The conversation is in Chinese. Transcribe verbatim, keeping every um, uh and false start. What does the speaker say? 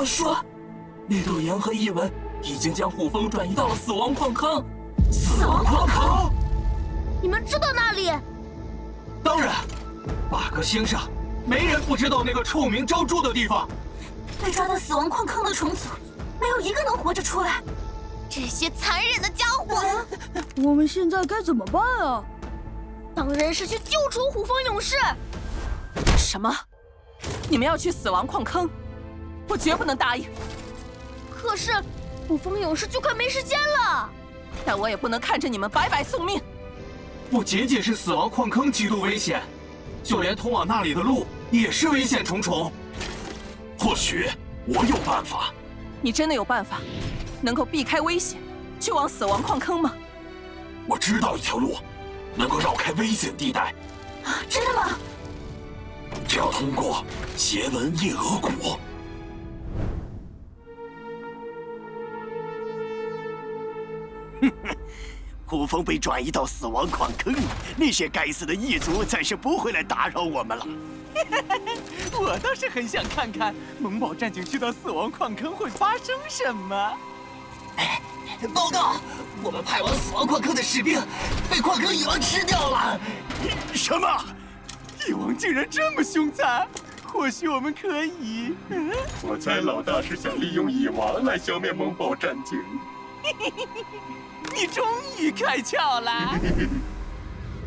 我说，绿豆岩和异文已经将护风转移到了死亡矿坑。死亡矿坑？ 你们知道那里？ 当然，八颗星上没人不知道那个臭名昭著的地方。 被抓到死亡矿坑的虫族，没有一个能活着出来。这些残忍的家伙！ 我们现在该怎么办啊？ 当然是去救出虎风勇士。 什么？你们要去死亡矿坑？我绝不能答应。 可是，虎风勇士就快没时间了。 但我也不能看着你们白白送命。 不仅仅是死亡矿坑极度危险，就连通往那里的路也是危险重重。或许我有办法。 你真的有办法，能够避开危险，去往死亡矿坑吗？ 我知道一条路，能够绕开危险地带。 啊，真的吗？ 只要通过邪纹夜鹅谷。 哼哼，虎风被转移到死亡矿坑，那些该死的异族暂时不会来打扰我们了。 我倒是很想看看萌宝战警去到死亡矿坑会发生什么。 报告，我们派往死亡矿坑的士兵被矿坑蚁王吃掉了。 什么？ 蚁王竟然这么凶残？或许我们可以……嗯， 我猜老大是想利用蚁王来消灭萌宝战警。 你终于开窍了。